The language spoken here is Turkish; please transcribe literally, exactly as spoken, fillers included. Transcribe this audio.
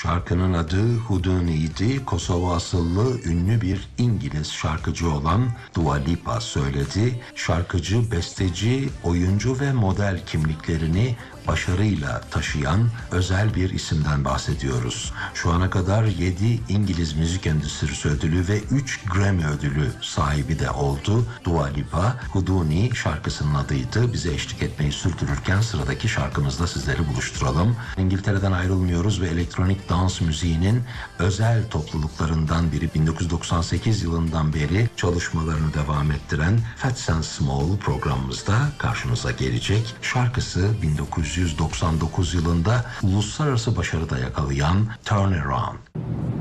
Şarkının adı Houdini'ydi. Kosova asıllı ünlü bir İngiliz şarkıcı olan Dua Lipa söyledi. Şarkıcı, besteci, oyuncu ve model kimliklerini başarıyla taşıyan özel bir isimden bahsediyoruz. Şu ana kadar yedi İngiliz Müzik Endüstrisi ödülü ve üç Grammy ödülü sahibi de oldu. Dua Lipa, Houdini şarkısının adıydı. Bize eşlik etmeyi sürdürürken sıradaki şarkımızla sizleri buluşturalım. İngiltere'den ayrılmıyoruz ve elektronik dans müziğinin özel topluluklarından biri bin dokuz yüz doksan sekiz yılından beri çalışmalarını devam ettiren Fats and Small programımızda karşınıza gelecek. Şarkısı bin dokuz yüz doksan dokuz yılında uluslararası başarıda yakalayan Turn Around.